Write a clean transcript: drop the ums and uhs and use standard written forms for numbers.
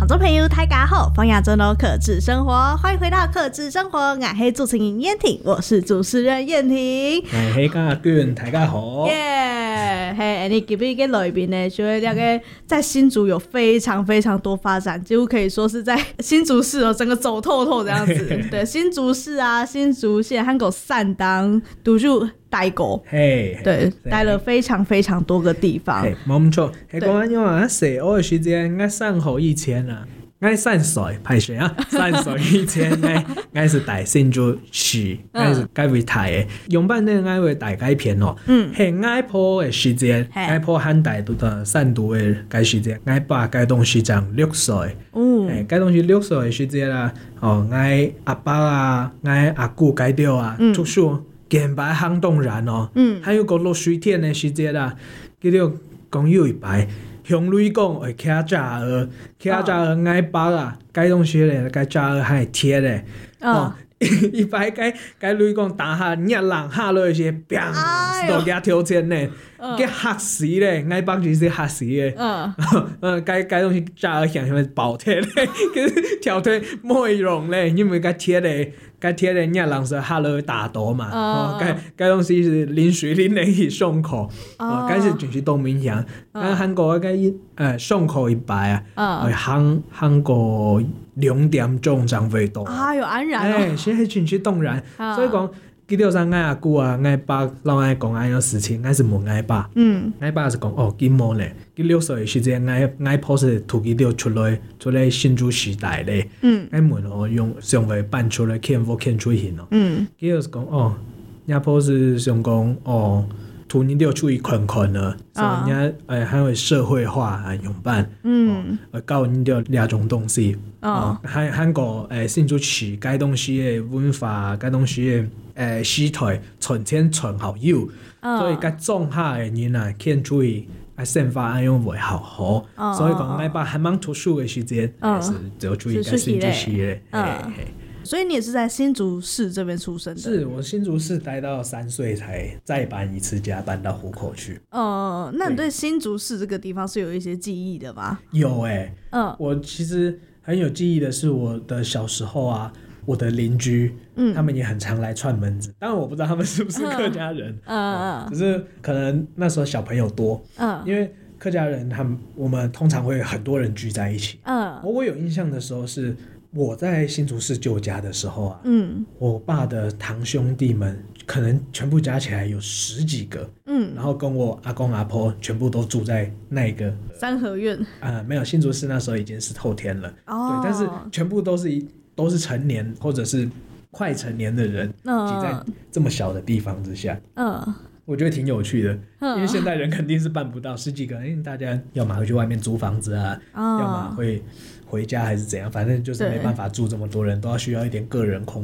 听众朋友大家好，放亚洲的克制生活，欢迎回到克制生活，我是主持人燕婷，我是主持人燕婷。 我是嘉俊，大家好。 耶，嘿，你今日个里面呢，就会那个在新竹有非常非常多发展，几乎可以说是在新竹市整个走透透这样子。对，新竹市啊，新竹县、韩国善当都就待过，对，待了非常非常多个地方。 冇錯，係講緊因為細我嘅時間，我上學以前啊，我3歲拍攝啊，3歲以前我是在新竹市，我是該會睇嘅。用班呢，我會大概片哦，係我破嘅時間，我破漢大都到三度嘅該時間，我爸該當時長6歲，該當時6歲嘅時間啦，哦，我阿爸啊，我阿姑該掉啊，讀書。健白行動人哦，還有個落水天的時節啦，叫做講有一排向雷講會騎炸鵝，騎炸鵝挨包啦，該東西咧，該炸鵝還貼咧，哦，一排該雷講打下日人下落去，砰，都驚跳前咧，驚嚇死咧，挨包就是嚇死嘅，該東西炸鵝像咩爆貼咧，佢跳腿冇用咧，因為該貼咧。該貼的日人是下落去打賭嘛，該東西是淋水淋得去胸口，該是就是都明顯。韓國該胸口一擺啊，韓國2點鐘長會多。 有安然現在情緒動然，所以講。基本上我阿姑啊，我爸攏愛講安樣事情，我是問我爸，我爸是講哦，今末咧，佢6歲時間，我婆是突擊掉出來新竹時代咧，我問哦用上回搬出來看我看出現咯，佢就是講哦，我婆是想講哦，突擊掉出去困困了，所以人家還會社會化啊用辦，教你掉兩種東西，韓國新竹市該東西嘅文化，該東西嘅。時代存錢存好有，所以該種下嘅人啊，看出去生活安樣會好，所以講我爸還蠻讀書嘅時間，是就注意該新竹市嘅。 所以你也是在新竹市這邊出生的？ 是我新竹市待到3歲才再搬一次家，搬到湖口去。 那你對新竹市這個地方是有一些記憶的嗎？ 有我其實很有記憶的是我的小時候啊。我的鄰居，他們也很常來串門子。當然我不知道他們是不是客家人，只是可能那時候小朋友多，因為客家人我們通常會很多人聚在一起。我有印象的時候是我在新竹市舊家的時候啊，我爸的堂兄弟們可能全部加起來有10幾個，然後跟我阿公阿婆全部都住在那個三合院。 沒有，新竹市那時候已經是透天了，對，但是全部都是成年或者是快成年的人擠在這麼小的地方之下，我覺得挺有趣的，因為現代人肯定是辦不到10幾個人，因為大家要麼會去外面租房子啊，要麼會回家還是怎樣，反正就是沒辦法住這麼多人，都要需要一點個人空